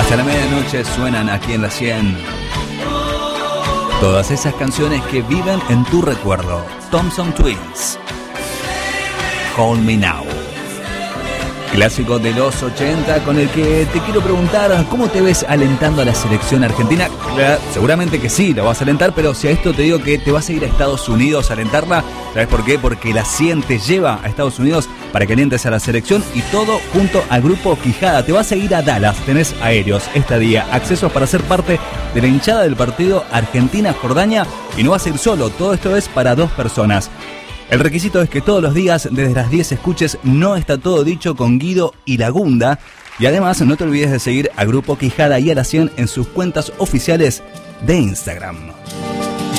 Hasta la medianoche suenan aquí en la 100. Todas esas canciones que viven en tu recuerdo. Thompson Twins, Hold Me Now. Clásico de los 80 con el que te quiero preguntar, ¿cómo te ves alentando a la selección argentina? Seguramente que sí, la vas a alentar, pero si a esto te digo que te vas a ir a Estados Unidos a alentarla, ¿sabes por qué? Porque la 100 te lleva a Estados Unidos para que alientes a la selección y todo junto al Grupo Quijada. Te vas a ir a Dallas, tenés aéreos, estadía, accesos para ser parte de la hinchada del partido Argentina-Jordania y no vas a ir solo, todo esto es para 2 personas. El requisito es que todos los días, desde las 10 escuches No Está Todo Dicho con Guido y Lagunda. Y además, no te olvides de seguir a Grupo Quijada y a la 100 en sus cuentas oficiales de Instagram.